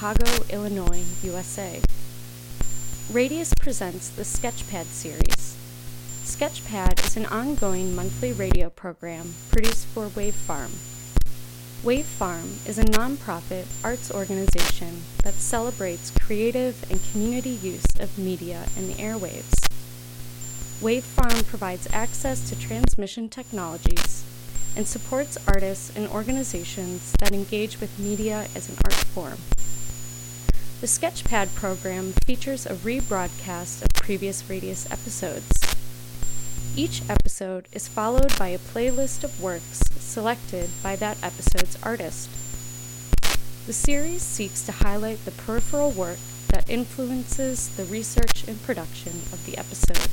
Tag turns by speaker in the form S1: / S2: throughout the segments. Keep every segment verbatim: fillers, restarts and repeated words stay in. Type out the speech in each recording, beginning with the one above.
S1: Chicago, Illinois, U S A. Radius presents the Sketchpad series. Sketchpad is an ongoing monthly radio program produced for Wave Farm. Wave Farm is a nonprofit arts organization that celebrates creative and community use of media in the airwaves. Wave Farm provides access to transmission technologies and supports artists and organizations that engage with media as an art form. The Sketchpad program features a rebroadcast of previous Radius episodes. Each episode is followed by a playlist of works selected by that episode's artist. The series seeks to highlight the peripheral work that influences the research and production of the episode.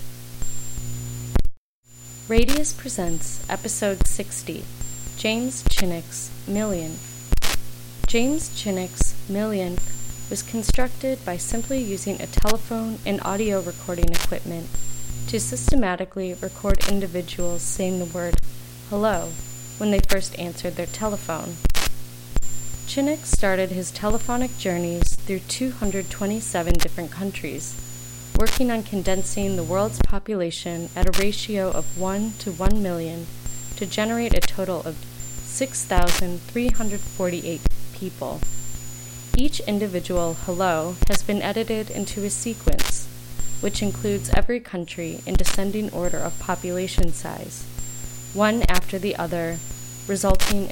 S1: Radius presents Episode sixty, James Chinook's Millionth. James Chinook's Millionth was constructed by simply using a telephone and audio recording equipment to systematically record individuals saying the word hello when they first answered their telephone. Chinook started his telephonic journeys through two hundred twenty-seven different countries, working on condensing the world's population at a ratio of one to one million to generate a total of six thousand three hundred forty-eight people. Each individual hello has been edited into a sequence, which includes every country in descending order of population size, one after the other, resulting